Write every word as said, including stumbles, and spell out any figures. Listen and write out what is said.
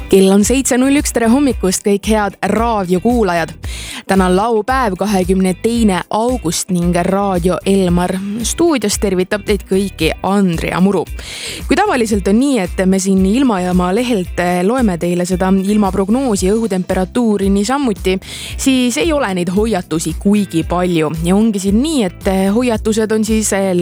Kell on seitse null üks, tere hommikust kõik head raadiokuulajad. Täna on laupäev, kahekümne teine august ning Raadio Elmar stuudios tervitab teid kõiki Andrea Muru. Kui tavaliselt on nii, et me siin ilmajaama lehelt loeme teile seda ilmaprognoosi ja õhutemperatuuri niisamuti, siis ei ole neid hoiatusi kuigi palju ja ongi siin nii, et hoiatused on siis